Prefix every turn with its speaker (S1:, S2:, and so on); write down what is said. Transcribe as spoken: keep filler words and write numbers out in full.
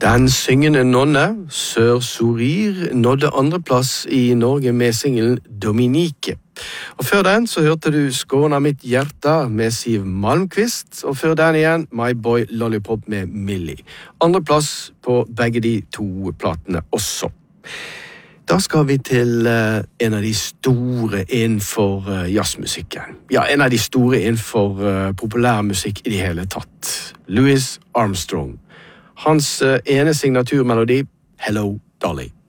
S1: Den syngende nonne, Sør Sorir, nådde andreplass i Norge med singelen Dominique. Og før den så hørte du Skåna mitt hjerte med Siv Malmqvist, og før den igjen My Boy Lollipop med Millie. Andreplass på begge de to platene også. Da skal vi til uh, en av de store innenfor uh, jazzmusikken. Ja, en av de store innenfor uh, populærmusikk i det hele tatt. Louis Armstrong. Hans uh, ene signaturmelodi, Hello, Dolly.